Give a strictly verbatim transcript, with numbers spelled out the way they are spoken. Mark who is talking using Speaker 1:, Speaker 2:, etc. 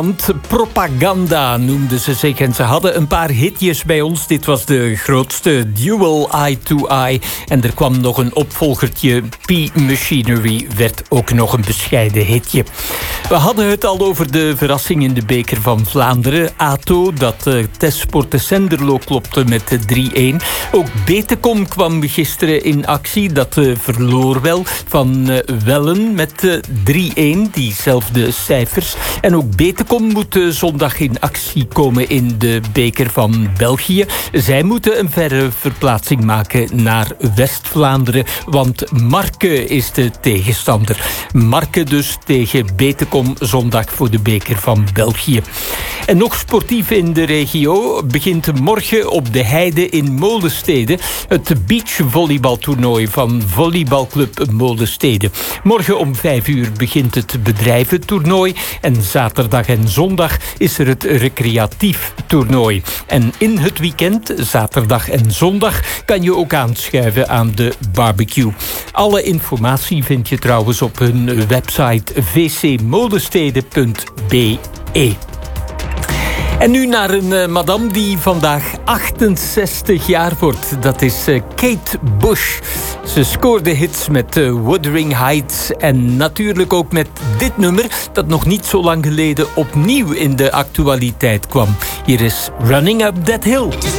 Speaker 1: Propaganda noemden ze zich en ze hadden een paar hitjes bij ons. Dit was de grootste, Dual Eye to Eye. En er kwam nog een opvolgertje, P-Machinery, werd ook nog een bescheiden hitje. We hadden het al over de verrassing in de beker van Vlaanderen. ATO, dat uh, Testsport de Senderlo klopte met drie-een. Ook Betecom kwam gisteren in actie. Dat uh, verloor wel van uh, Wellen met uh, drie-een, diezelfde cijfers. En ook Betecom moet uh, zondag in actie komen in de beker van België. Zij moeten een verre verplaatsing maken naar West-Vlaanderen, want Marke is de tegenstander. Marke dus tegen Betecom zondag voor de beker van België. En nog sportief in de regio begint morgen op de Heide in Molenstede het beachvolleybaltoernooi van volleybalclub Molenstede. Morgen om vijf uur begint het bedrijventoernooi en zaterdag en zondag is er het recreatief toernooi. En in het weekend, zaterdag en zondag, kan je ook aanschuiven aan de barbecue. Alle informatie vind je trouwens op hun website v c molenstede punt b e. En nu naar een uh, madame die vandaag achtenzestig jaar wordt. Dat is uh, Kate Bush. Ze scoorde hits met uh, Wuthering Heights en natuurlijk ook met dit nummer dat nog niet zo lang geleden opnieuw in de actualiteit kwam. Hier is Running Up That Hill.